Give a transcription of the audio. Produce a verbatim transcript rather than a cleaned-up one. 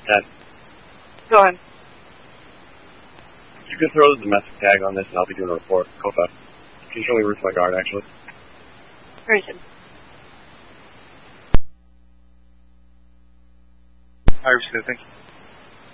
Dad. Go ahead. You can throw the domestic tag on this and I'll be doing a report. Kofa. Can you show me route to my guard, actually? Very good. I received it, thank you.